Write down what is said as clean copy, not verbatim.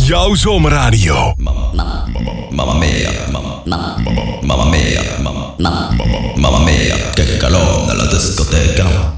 Jouw zomerradio. Mamma mia, mamma mia, che calore nella discoteca.